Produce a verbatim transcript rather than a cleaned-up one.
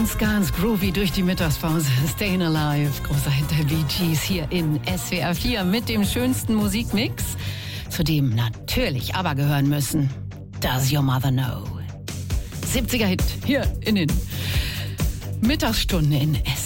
Ganz, ganz groovy durch die Mittagspause. Stayin' Alive, großer Hit der Bee Gees hier in S W R vier mit dem schönsten Musikmix, zu dem natürlich aber gehören müssen. Does Your Mother Know? siebziger Hit hier in den Mittagsstunden in S W R.